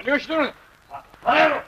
何をしとるん。早く。